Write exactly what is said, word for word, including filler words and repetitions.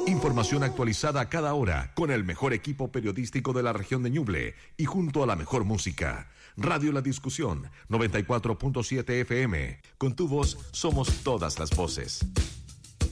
Información actualizada a cada hora, con el mejor equipo periodístico de la región de Ñuble y junto a la mejor música. Radio La Discusión, noventa y cuatro punto siete F M. Con tu voz somos todas las voces.